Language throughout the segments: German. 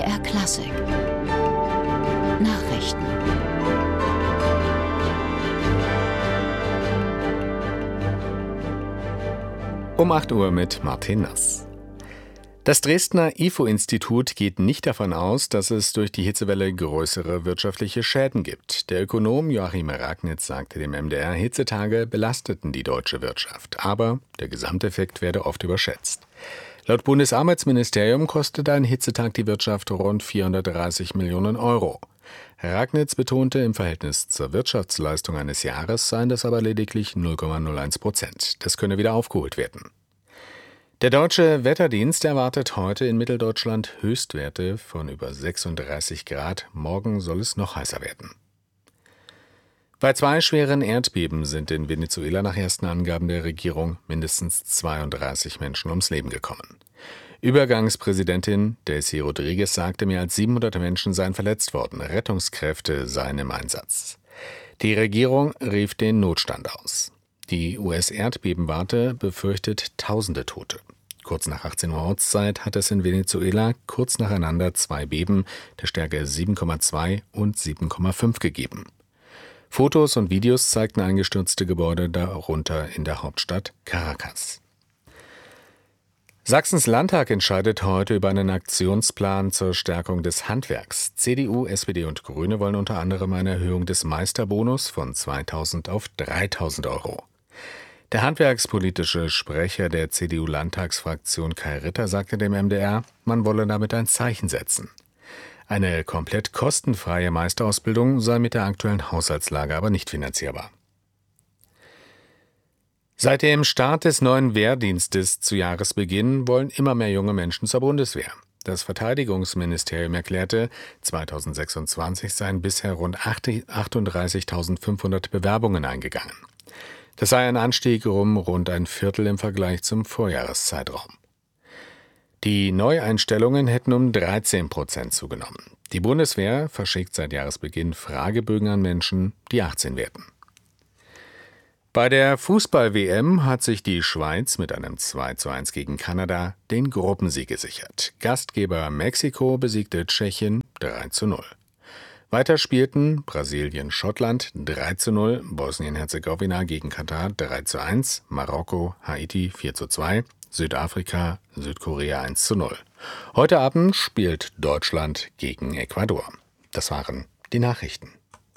MDR Klassik Nachrichten. Um 8 Uhr mit Martin Nass. Das Dresdner IFO-Institut geht nicht davon aus, dass es durch die Hitzewelle größere wirtschaftliche Schäden gibt. Der Ökonom Joachim Ragnitz sagte dem MDR, Hitzetage belasteten die deutsche Wirtschaft. Aber der Gesamteffekt werde oft überschätzt. Laut Bundesarbeitsministerium kostete ein Hitzetag die Wirtschaft rund 430 Millionen Euro. Ragnitz betonte, im Verhältnis zur Wirtschaftsleistung eines Jahres seien das aber lediglich 0,01%. Das könne wieder aufgeholt werden. Der Deutsche Wetterdienst erwartet heute in Mitteldeutschland Höchstwerte von über 36 Grad. Morgen soll es noch heißer werden. Bei 2 schweren Erdbeben sind in Venezuela nach ersten Angaben der Regierung mindestens 32 Menschen ums Leben gekommen. Übergangspräsidentin Delcy Rodriguez sagte, mehr als 700 Menschen seien verletzt worden. Rettungskräfte seien im Einsatz. Die Regierung rief den Notstand aus. Die US-Erdbebenwarte befürchtet tausende Tote. Kurz nach 18 Uhr Ortszeit hat es in Venezuela kurz nacheinander 2 Beben der Stärke 7,2 und 7,5 gegeben. Fotos und Videos zeigten eingestürzte Gebäude, darunter in der Hauptstadt Caracas. Sachsens Landtag entscheidet heute über einen Aktionsplan zur Stärkung des Handwerks. CDU, SPD und Grüne wollen unter anderem eine Erhöhung des Meisterbonus von 2.000 auf 3.000 Euro. Der handwerkspolitische Sprecher der CDU-Landtagsfraktion Kai Ritter sagte dem MDR, man wolle damit ein Zeichen setzen. Eine komplett kostenfreie Meisterausbildung sei mit der aktuellen Haushaltslage aber nicht finanzierbar. Seit dem Start des neuen Wehrdienstes zu Jahresbeginn wollen immer mehr junge Menschen zur Bundeswehr. Das Verteidigungsministerium erklärte, 2026 seien bisher rund 38.500 Bewerbungen eingegangen. Das sei ein Anstieg um rund ein Viertel im Vergleich zum Vorjahreszeitraum. Die Neueinstellungen hätten um 13% zugenommen. Die Bundeswehr verschickt seit Jahresbeginn Fragebögen an Menschen, die 18 werden. Bei der Fußball-WM hat sich die Schweiz mit einem 2:1 gegen Kanada den Gruppensieg gesichert. Gastgeber Mexiko besiegte Tschechien 3:0. Weiter spielten Brasilien, Schottland 3:0, Bosnien-Herzegowina gegen Katar 3:1, Marokko, Haiti 4:2, Südafrika, Südkorea 1:0. Heute Abend spielt Deutschland gegen Ecuador. Das waren die Nachrichten.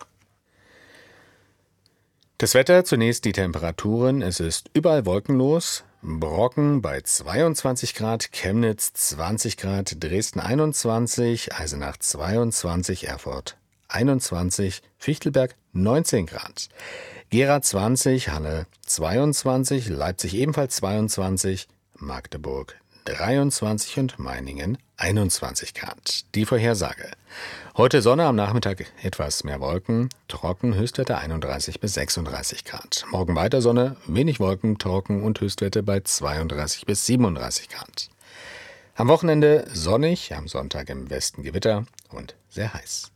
Das Wetter, zunächst die Temperaturen. Es ist überall wolkenlos. Brocken bei 22 Grad, Chemnitz 20 Grad, Dresden 21, Eisenach 22, Erfurt 21, Fichtelberg 19 Grad, Gera 20, Halle 22, Leipzig ebenfalls 22, Magdeburg 23 und Meiningen 21 Grad. Die Vorhersage. Heute Sonne, am Nachmittag etwas mehr Wolken, trocken, Höchstwerte 31 bis 36 Grad. Morgen weiter Sonne, wenig Wolken, trocken und Höchstwerte bei 32 bis 37 Grad. Am Wochenende sonnig, am Sonntag im Westen Gewitter und sehr heiß.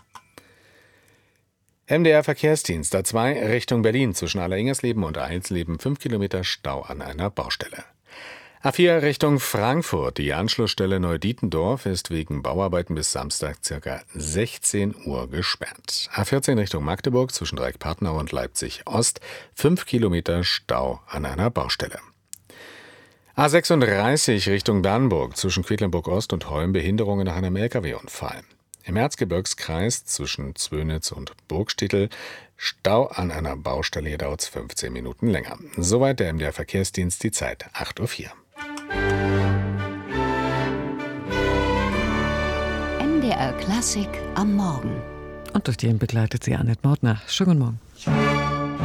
MDR Verkehrsdienst A2 Richtung Berlin zwischen Allersingersleben und Eilsleben 5 Kilometer Stau an einer Baustelle. A4 Richtung Frankfurt. Die Anschlussstelle Neudietendorf ist wegen Bauarbeiten bis Samstag ca. 16 Uhr gesperrt. A14 Richtung Magdeburg zwischen Dreieck-Partnau und Leipzig Ost 5 Kilometer Stau an einer Baustelle. A36 Richtung Bernburg zwischen Quedlinburg Ost und Holm Behinderungen nach einem LKW-Unfall. Im Erzgebirgskreis zwischen Zwönitz und Burgstedtel Stau an einer Baustelle, hier dauert es 15 Minuten länger. Soweit der MDR Verkehrsdienst, die Zeit 8:04 Uhr. MDR Klassik am Morgen. Und durch den begleitet sie Annette Mautner. Schönen guten Morgen.